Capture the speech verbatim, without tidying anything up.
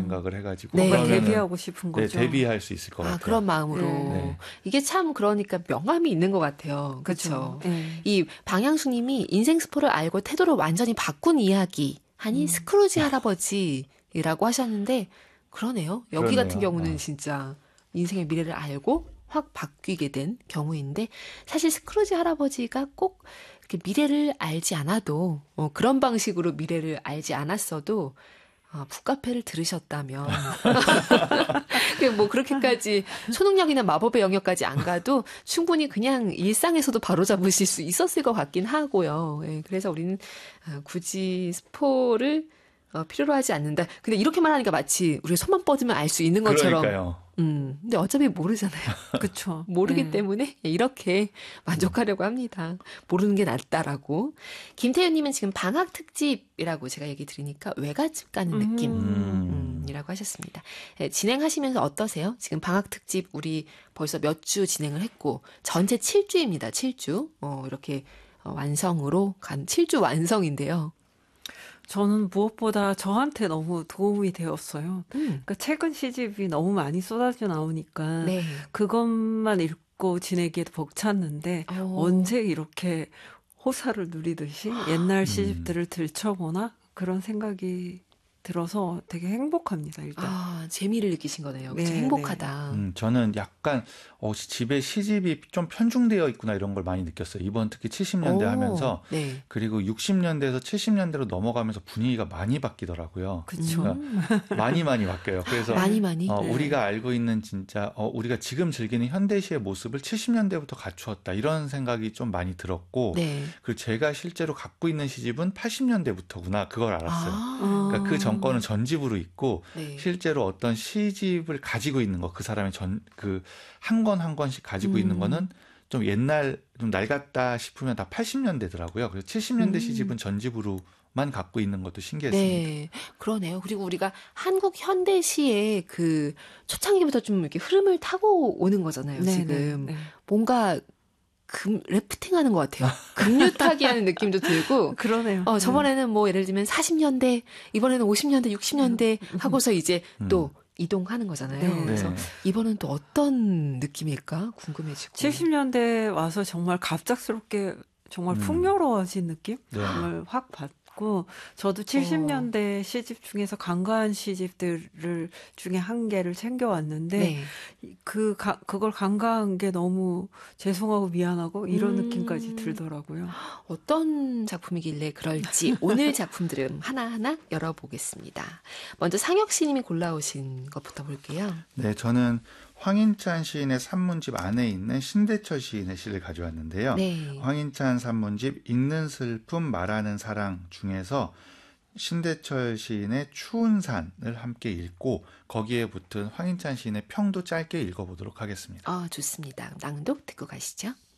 생각을 해가지고 네. 뭔가 데뷔하고 싶은 거죠. 네, 데뷔할 수 있을 것 아, 같아요. 그런 마음으로. 네. 이게 참 그러니까 명암이 있는 것 같아요. 그렇죠. 네. 이 방향수님이 인생 스포를 알고 태도를 완전히 바꾼 이야기 하니 음. 스크루지 할아버지라고 하셨는데 그러네요. 여기 그러네요. 같은 경우는 어. 진짜 인생의 미래를 알고 확 바뀌게 된 경우인데 사실 스크루지 할아버지가 꼭 이렇게 미래를 알지 않아도 어, 그런 방식으로 미래를 알지 않았어도 아, 북카페를 들으셨다면 뭐 그렇게까지 초능력이나 마법의 영역까지 안 가도 충분히 그냥 일상에서도 바로잡으실 수 있었을 것 같긴 하고요. 예, 그래서 우리는 굳이 스포를 어, 필요로 하지 않는다. 근데 이렇게만 하니까 마치 우리 손만 뻗으면 알 수 있는 것처럼. 그러니까요. 음, 근데 어차피 모르잖아요. 그렇죠. 모르기 네. 때문에 이렇게 만족하려고 합니다. 모르는 게 낫다라고. 김태윤님은 지금 방학 특집이라고 제가 얘기 드리니까 외갓집 가는 느낌. 음. 음, 이라고 하셨습니다. 네, 진행하시면서 어떠세요? 지금 방학 특집 우리 벌써 몇 주 진행을 했고 전체 칠 주입니다. 칠 주. 어, 이렇게 완성으로 간 칠 주 완성인데요. 저는 무엇보다 저한테 너무 도움이 되었어요. 음. 그러니까 최근 시집이 너무 많이 쏟아져 나오니까 네. 그것만 읽고 지내기에도 벅찼는데 오. 언제 이렇게 호사를 누리듯이 옛날 시집들을 음. 들춰보나 그런 생각이 들어서 되게 행복합니다. 일단. 아, 재미를 느끼신 거네요. 그렇죠? 네, 행복하다. 음, 저는 약간 어, 집에 시집이 좀 편중되어 있구나 이런 걸 많이 느꼈어요. 이번 특히 칠십 년대 오, 하면서 네. 그리고 육십 년대에서 칠십 년대로 넘어가면서 분위기가 많이 바뀌더라고요. 그렇죠. 그러니까 많이 많이 바뀌어요. 그래서 많이 많이. 어, 네. 우리가 알고 있는 진짜 어, 우리가 지금 즐기는 현대시의 모습을 칠십 년대부터 갖추었다 이런 생각이 좀 많이 들었고 네. 그리고 제가 실제로 갖고 있는 시집은 팔십 년대부터구나 그걸 알았어요. 아, 그러니까 그 정권은 전집으로 있고 네. 실제로 어떤 시집을 가지고 있는 거 그 사람의 전 그 한 권 한 권씩 가지고 음. 있는 거는 좀 옛날 좀 낡았다 싶으면 다 팔십 년대더라고요. 그래서 칠십 년대 음. 시집은 전집으로만 갖고 있는 것도 신기했습니다. 네, 그러네요. 그리고 우리가 한국 현대시의 그 초창기부터 좀 이렇게 흐름을 타고 오는 거잖아요. 네, 지금 네, 네. 뭔가 금 래프팅하는 것 같아요. 금류타기 하는 느낌도 들고. 그러네요. 어, 저번에는 뭐 예를 들면 사십 년대, 이번에는 오십 년대, 육십 년대 하고서 이제 음. 또 이동하는 거잖아요. 네. 그래서 네. 이번은 또 어떤 느낌일까 궁금해지고. 칠십 년대 와서 정말 갑작스럽게 정말 음. 풍요로워진 느낌? 네. 을 확 받고 저도 칠십 년대 시집 중에서 간과한 시집들을 중에 한 개를 챙겨왔는데 네. 그 가, 그걸 간과한 게 너무 죄송하고 미안하고 이런 음. 느낌까지 들더라고요. 어떤 작품이길래 그럴지 오늘 작품들은 하나하나 열어보겠습니다. 먼저 상혁 씨님이 골라오신 것부터 볼게요. 네, 저는 황인찬 시인의 산문집 안에 있는 신대철 시인의 시를 가져왔는데요. 네. 황인찬 산문집 읽는 슬픔 말하는 사랑 중에서 신대철 시인의 추운 산을 함께 읽고 거기에 붙은 황인찬 시인의 평도 짧게 읽어보도록 하겠습니다. 아, 좋습니다. 낭독 듣고 가시죠.